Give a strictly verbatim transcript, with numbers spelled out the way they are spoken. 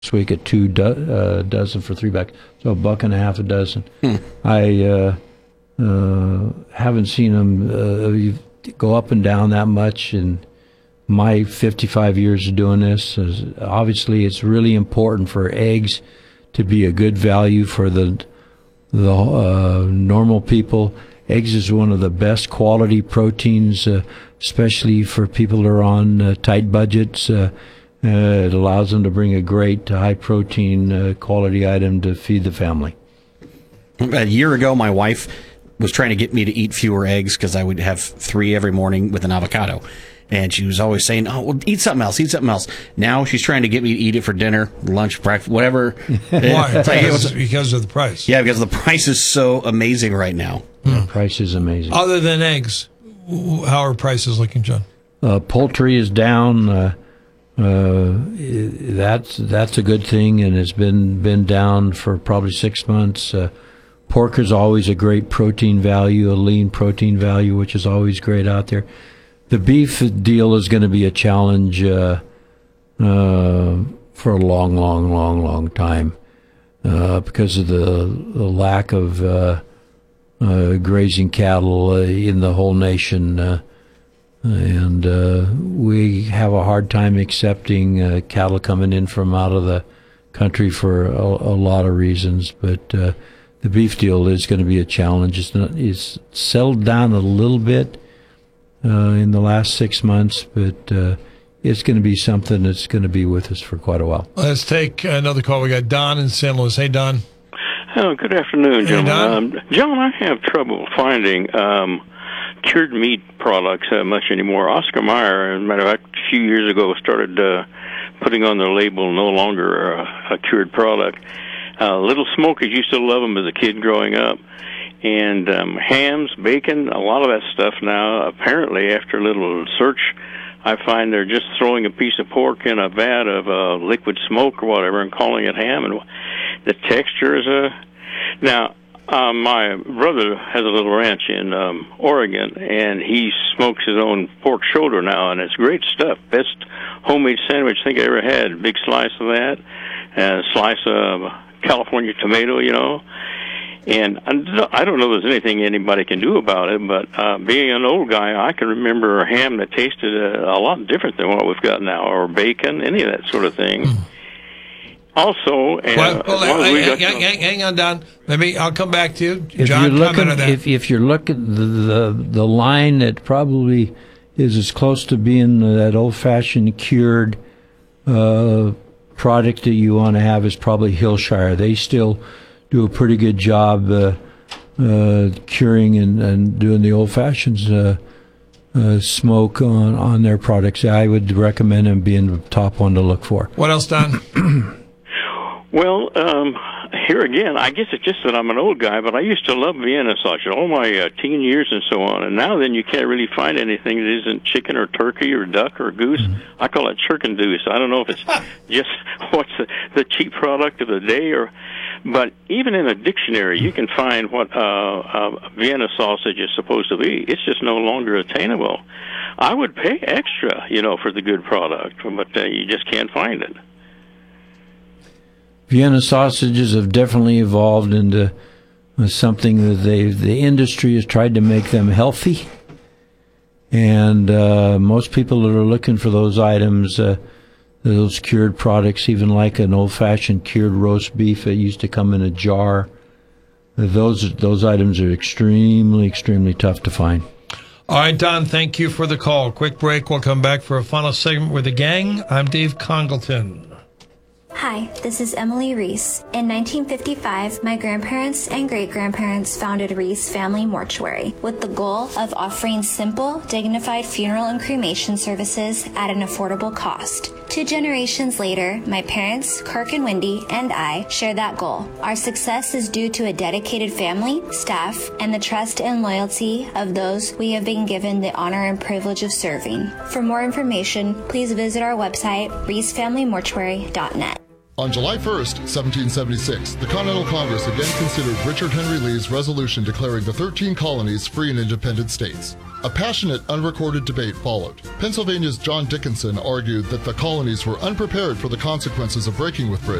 this week at two do, uh, dozen for three bucks, so a buck and a half a dozen. Hmm. I uh, uh, haven't seen them uh, go up and down that much in my fifty-five years of doing this. Obviously, it's really important for eggs to be a good value for the the uh, normal people. Eggs is one of the best quality proteins, uh, especially for people that are on uh, tight budgets. Uh, uh, it allows them to bring a great high protein uh, quality item to feed the family. A year ago, my wife was trying to get me to eat fewer eggs because I would have three every morning with an avocado. And she was always saying, oh, well, eat something else, eat something else. Now she's trying to get me to eat it for dinner, lunch, breakfast, whatever. Why? Like, because, because of the price. Yeah, because the price is so amazing right now. The price is amazing. Other than eggs, how are prices looking, John? Uh, poultry is down. Uh, uh, that's that's a good thing, and it's been been down for probably six months. Uh, pork is always a great protein value, a lean protein value, which is always great out there. The beef deal is going to be a challenge uh, uh, for a long, long, long, long time uh, because of the, the lack of uh, uh, grazing cattle uh, in the whole nation. Uh, and uh, we have a hard time accepting uh, cattle coming in from out of the country for a, a lot of reasons. But uh, the beef deal is going to be a challenge. It's, not, it's settled down a little bit Uh, in the last six months, but uh, it's going to be something that's going to be with us for quite a while. Let's take another call. We got Don in Saint Louis. Hey, Don. Oh, good afternoon, hey, gentlemen. Don. Um, John, I have trouble finding um, cured meat products uh, much anymore. Oscar Mayer, as a matter of fact, a few years ago started uh, putting on their label no longer uh, a cured product. Uh, Little Smokies used to love them as a kid growing up. And um, hams, bacon, a lot of that stuff now, apparently, after a little search, I find they're just throwing a piece of pork in a vat of uh, liquid smoke or whatever and calling it ham. And the texture is a... Now, uh, my brother has a little ranch in um, Oregon, and he smokes his own pork shoulder now, and it's great stuff. Best homemade sandwich I think I ever had. Big slice of that, and a slice of California tomato, you know. And I don't know if there's anything anybody can do about it, but uh, being an old guy, I can remember a ham that tasted a, a lot different than what we've got now, or bacon, any of that sort of thing. Mm. Also, and well, well, hang, hang, hang, hang, hang on, Don. Let me. I'll come back to you, if John. You're looking, on that. If, if you're looking the, the the line that probably is as close to being that old-fashioned cured uh, product that you want to have is probably Hillshire. They still do a pretty good job uh, uh, curing and, and doing the old-fashioned uh, uh, smoke on, on their products. I would recommend them being the top one to look for. What else, Don? Well, um, here again, I guess it's just that I'm an old guy, but I used to love Vienna sausage all my uh, teen years and so on. And now then you can't really find anything that isn't chicken or turkey or duck or goose. Mm-hmm. I call it chirkendoose. I don't know if it's just what's the, the cheap product of the day or... But even in a dictionary, you can find what uh, uh, Vienna sausage is supposed to be. It's just no longer attainable. I would pay extra, you know, for the good product, but uh, you just can't find it. Vienna sausages have definitely evolved into something that they the industry has tried to make them healthy, and uh, most people that are looking for those items. Uh, Those cured products, even like an old-fashioned cured roast beef that used to come in a jar, those those items are extremely, extremely tough to find. All right, Don, thank you for the call. Quick break. We'll come back for a final segment with the gang. I'm Dave Congleton. Hi, this is Emily Reese. In nineteen fifty-five, my grandparents and great-grandparents founded Reese Family Mortuary with the goal of offering simple, dignified funeral and cremation services at an affordable cost. Two generations later, my parents, Kirk and Wendy, and I share that goal. Our success is due to a dedicated family, staff, and the trust and loyalty of those we have been given the honor and privilege of serving. For more information, please visit our website, reese family mortuary dot net. On July first, seventeen seventy-six, the Continental Congress again considered Richard Henry Lee's resolution declaring the thirteen colonies free and independent states. A passionate, unrecorded debate followed. Pennsylvania's John Dickinson argued that the colonies were unprepared for the consequences of breaking with Britain.